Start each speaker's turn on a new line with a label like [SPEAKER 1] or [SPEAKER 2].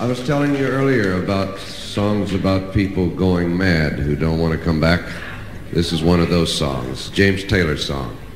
[SPEAKER 1] I was telling you earlier about songs about people going mad who don't want to come back. This is one of those songs, James Taylor's song.